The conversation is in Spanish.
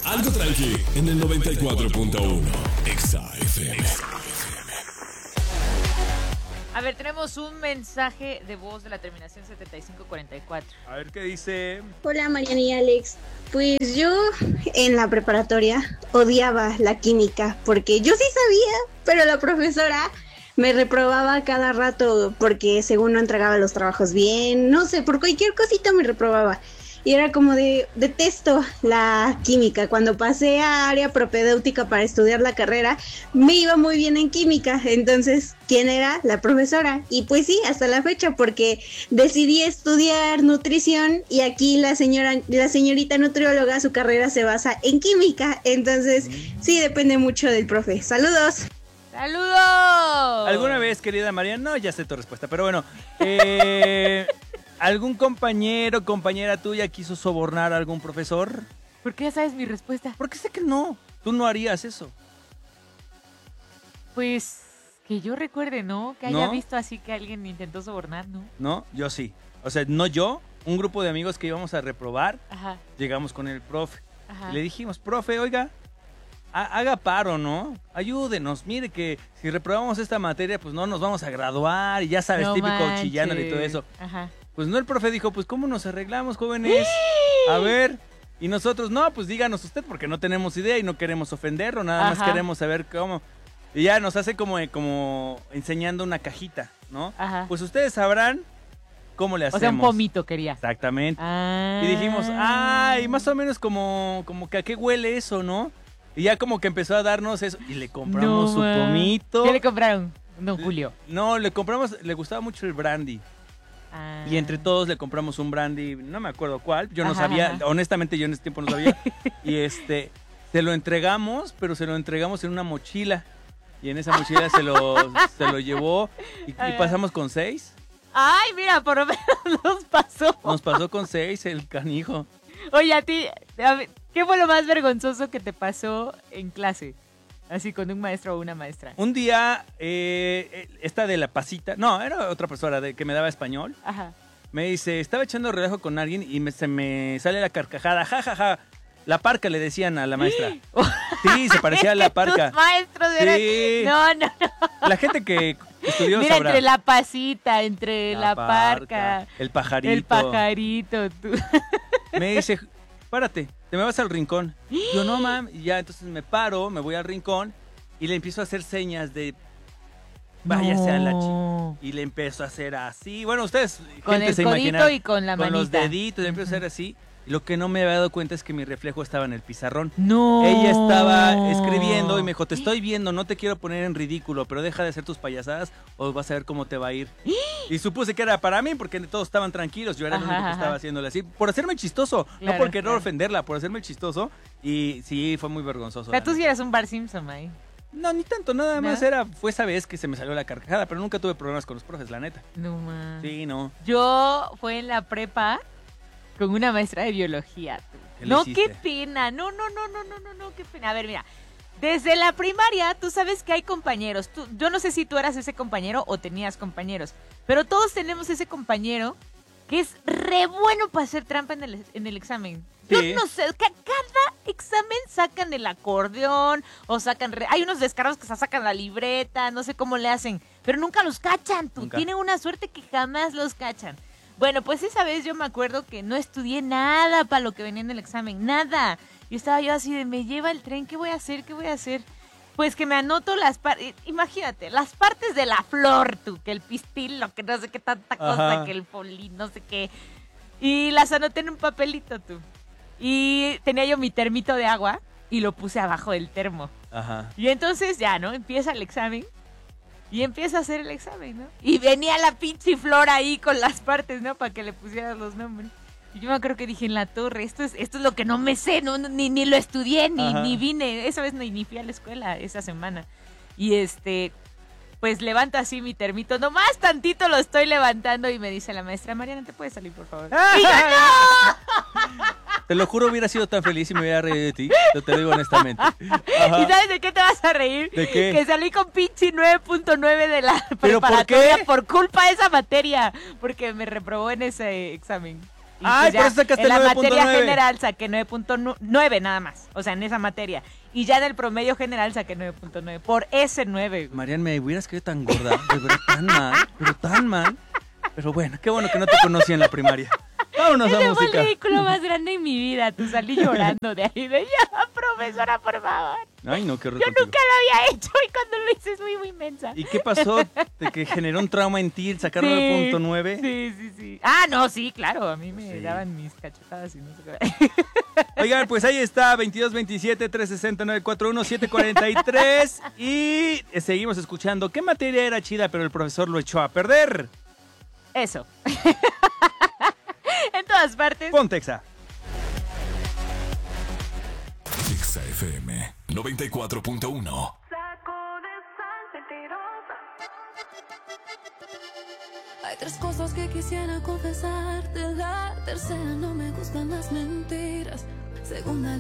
Algo tranqui en el 94.1 Exa FM. A ver, tenemos un mensaje de voz de la terminación 7544. A ver qué dice. Hola Mariana y Alex. Pues yo en la preparatoria odiaba la química porque yo sí sabía, pero la profesora me reprobaba cada rato porque según no entregaba los trabajos bien, no sé, por cualquier cosita me reprobaba. Y era como de, detesto la química. Cuando pasé a área propedéutica para estudiar la carrera, me iba muy bien en química. Entonces, ¿quién era? La profesora. Y pues sí, hasta la fecha, porque decidí estudiar nutrición y aquí la señorita nutrióloga, su carrera se basa en química. Entonces, sí, depende mucho del profe. ¡Saludos! ¡Saludos! ¿Alguna vez, querida Mariana? No, ya sé tu respuesta, pero bueno. ¿Algún compañero, compañera tuya quiso sobornar a algún profesor? ¿Por qué ya sabes mi respuesta? Porque sé que no. Tú no harías eso. Pues que yo recuerde, ¿no? Que haya visto así que alguien intentó sobornar, ¿no? No, yo sí. O sea, no yo. Un grupo de amigos que íbamos a reprobar. Ajá. Llegamos con el profe. Ajá. Y le dijimos, profe, oiga, haga paro, ¿no? Ayúdenos. Mire que si reprobamos esta materia, pues no nos vamos a graduar. Y ya sabes, No típico manches. chillándole y todo eso. Ajá. Pues no, el profe dijo, pues ¿cómo nos arreglamos, jóvenes? A ver, y nosotros, no, pues díganos usted, porque no tenemos idea y no queremos ofenderlo, nada más queremos saber cómo. Y ya nos hace como enseñando una cajita, ¿no? Ajá. Pues ustedes sabrán cómo le hacemos. O sea, un pomito quería. Exactamente. Ah. Y dijimos, y más o menos como que a qué huele eso, ¿no? Y ya como que empezó a darnos eso, y le compramos su pomito. ¿Qué le compraron? Don Julio. No, le gustaba mucho el brandy. Y entre todos le compramos un brandy, no me acuerdo cuál, yo no sabía, honestamente yo en ese tiempo no sabía. Y se lo entregamos, pero se lo entregamos en una mochila. Y en esa mochila se lo llevó y pasamos con 6. Ay, mira, por lo menos nos pasó. Nos pasó con 6 el canijo. Oye, a ti, ¿qué fue lo más vergonzoso que te pasó en clase? Así con un maestro o una maestra. Un día, esta de la pasita, no, era otra persona que me daba español. Ajá. Me dice, estaba echando relajo con alguien y se me sale la carcajada, jajaja. La parca le decían a la maestra. Sí, se parecía a la parca. Tus maestros eran... Sí. No. La gente que estudió Mira, sabrá. entre la pasita, entre la parca. El pajarito. El pajarito, tú. Me dice, párate, te me vas al rincón. Yo, no, mam. Y ya, entonces me paro, me voy al rincón y le empiezo a hacer señas de váyase a la chica. Y le empiezo a hacer así. Bueno, ustedes, con gente el se codito imagina. y con la manita. Con los deditos, le empiezo a hacer así. Y lo que no me había dado cuenta es que mi reflejo estaba en el pizarrón. No. Ella estaba escribiendo y me dijo, te estoy viendo, no te quiero poner en ridículo, pero deja de hacer tus payasadas o vas a ver cómo te va a ir. Y supuse que era para mí porque todos estaban tranquilos, yo era el único que estaba haciéndole así, por hacerme chistoso, claro, no por querer ofenderla, por hacerme chistoso. Y sí, fue muy vergonzoso. O sea, tú sí eras un Bart Simpson ahí. No, ni tanto, nada más fue esa vez que se me salió la carcajada, pero nunca tuve problemas con los profes, la neta. No, man. Sí, no. Yo fue en la prepa con una maestra de biología. No, qué pena. No, qué pena. A ver, mira. Desde la primaria, tú sabes que hay compañeros. Yo no sé si tú eras ese compañero o tenías compañeros, pero todos tenemos ese compañero que es re bueno para hacer trampa en el examen. Sí. Yo no sé, que cada examen sacan el acordeón o sacan... Hay unos descarados que se sacan la libreta, no sé cómo le hacen, pero nunca los cachan. Tienen una suerte que jamás los cachan. Bueno, pues esa vez yo me acuerdo que no estudié nada para lo que venía en el examen, nada. Y estaba yo así de, me lleva el tren, ¿qué voy a hacer? Pues que me anoto las partes, imagínate, las partes de la flor, tú, que el pistilo, que no sé qué tanta cosa, que el folín, no sé qué. Y las anoté en un papelito, tú. Y tenía yo mi termito de agua y lo puse abajo del termo. Ajá. Y entonces ya, ¿no? Empieza el examen. Y empieza a hacer el examen, ¿no? Y venía la pinche flor ahí con las partes, ¿no? Para que le pusieras los nombres. Y yo me acuerdo que dije, en la torre, esto es lo que no me sé, no, ni lo estudié, ni vine. Esa vez ni fui a la escuela esa semana. Y pues levanto así mi termito, nomás tantito lo estoy levantando y me dice la maestra, Mariana, ¿te puedes salir, por favor? Y yo, ¡no! Te lo juro, hubiera sido tan feliz si me hubiera reído de ti. Te digo honestamente. Ajá. ¿Y sabes de qué te vas a reír? ¿De qué? Que salí con pinche 9.9 de la ¿Pero preparatoria por qué? por culpa de esa materia. Porque me reprobó en ese examen. Y ¡Ay, pues por eso sacaste en la 9.9! materia general saqué 9.9 nada más. O sea, en esa materia. Y ya en el promedio general saqué 9.9. Por ese 9. Marian, me hubieras quedado tan gorda. De verdad, tan mal. Pero tan mal. Pero bueno, qué bueno que no te conocí en la primaria. Vámonos a Ese música. fue el ridículo más grande en mi vida. Tú salí llorando de ahí. De ya, profesora, por favor. Ay, no, qué horror Yo contigo. nunca lo había hecho y cuando lo hice es muy inmensa. ¿Y qué pasó? ¿De que generó un trauma en ti el sacar Sí, 9.9? Sí. Ah, no, sí, claro. A mí me daban mis cachetadas y no sé qué. Oigan, pues ahí está, 2227-360-941-743. Y seguimos escuchando. ¿Qué materia era chida, pero el profesor lo echó a perder? Eso. En todas partes. Pontexa. Exa FM 94.1. Hay tres cosas que quisiera confesarte. La tercera, no me gustan las mentiras. Segunda,